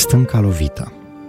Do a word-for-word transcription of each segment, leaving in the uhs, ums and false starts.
Stânca lovită.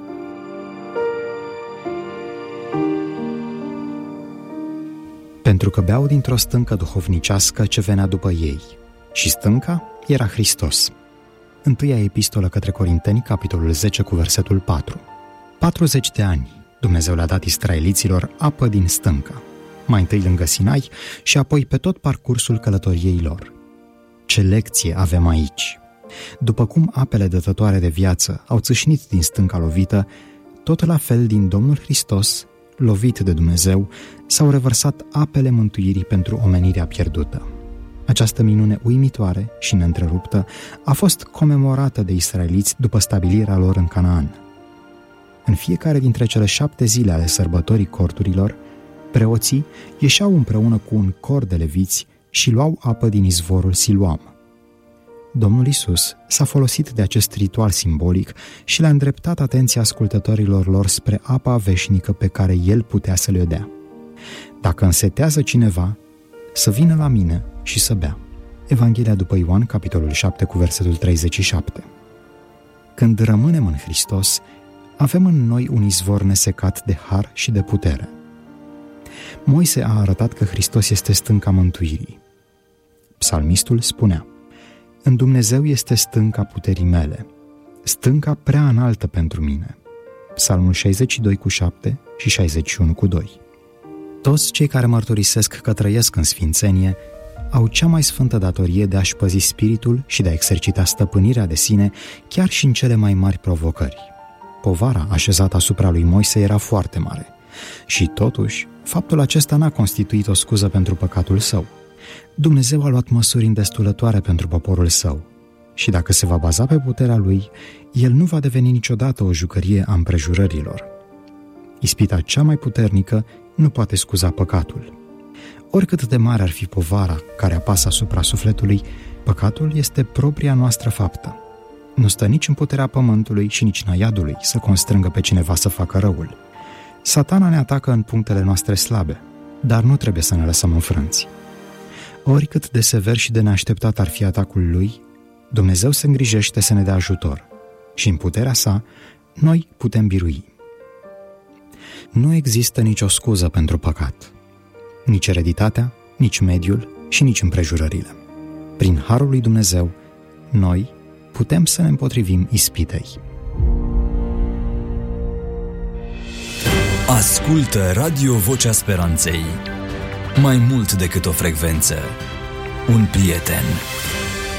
Pentru că beau dintr-o stâncă duhovnicească ce venea după ei, și stânca era Hristos. Întâia epistolă către Corinteni, capitolul zece, cu versetul patru. patruzeci de ani Dumnezeu le-a dat israeliților apă din stâncă, mai întâi lângă Sinai și apoi pe tot parcursul călătoriei lor. Ce lecție avem aici! După cum apele dătătoare de viață au țâșnit din stânca lovită, tot la fel din Domnul Hristos, lovit de Dumnezeu, s-au revărsat apele mântuirii pentru omenirea pierdută. Această minune uimitoare și neîntreruptă a fost comemorată de israeliți după stabilirea lor în Canaan. În fiecare dintre cele șapte zile ale sărbătorii corturilor, preoții ieșeau împreună cu un cor de leviți și luau apă din izvorul Siloam. Domnul Iisus s-a folosit de acest ritual simbolic și le-a îndreptat atenția ascultătorilor lor spre apa veșnică pe care El putea să le dea. Dacă însetează cineva, să vină la mine și să bea. Evanghelia după Ioan, capitolul șapte, cu versetul treizeci și șapte. Când rămânem în Hristos, avem în noi un izvor nesecat de har și de putere. Moise a arătat că Hristos este stânca mântuirii. Psalmistul spunea: în Dumnezeu este stânca puterii mele, stânca prea înaltă pentru mine. Psalmul șaizeci și doi cu șapte și șaizeci și unu cu doi. Toți cei care mărturisesc că trăiesc în sfințenie au cea mai sfântă datorie de a-și păzi spiritul și de a exercita stăpânirea de sine chiar și în cele mai mari provocări. Povara așezată asupra lui Moise era foarte mare și totuși faptul acesta n-a constituit o scuză pentru păcatul său. Dumnezeu a luat măsuri îndestulătoare pentru poporul său și dacă se va baza pe puterea lui, el nu va deveni niciodată o jucărie a împrejurărilor. Ispita cea mai puternică nu poate scuza păcatul. Oricât de mare ar fi povara care apasă asupra sufletului, păcatul este propria noastră faptă. Nu stă nici în puterea pământului și nici în a iadului să constrângă pe cineva să facă răul. Satana ne atacă în punctele noastre slabe, dar nu trebuie să ne lăsăm înfrânți. Oricât de sever și de neașteptat ar fi atacul lui, Dumnezeu se îngrijește să ne dea ajutor și în puterea sa noi putem birui. Nu există nicio scuză pentru păcat, nici ereditatea, nici mediul și nici împrejurările. Prin harul lui Dumnezeu, noi putem să ne împotrivim ispitei. Ascultă Radio Vocea Speranței. Mai mult decât o frecvență, un prieten.